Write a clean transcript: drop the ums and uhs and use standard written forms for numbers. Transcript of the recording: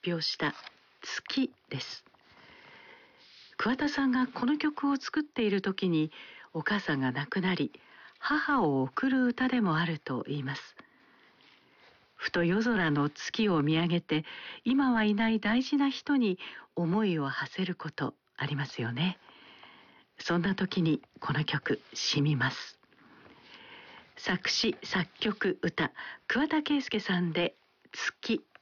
表した月です。桑田さんがこの曲を作っている時にお母さんが亡くなり、母を送る歌でもあると言います。ふと夜空の月を見上げて、今はいない大事な人に思いを馳せることありますよね。そんな時にこの曲染みます。作詞作曲歌、桑田佳祐さんで月。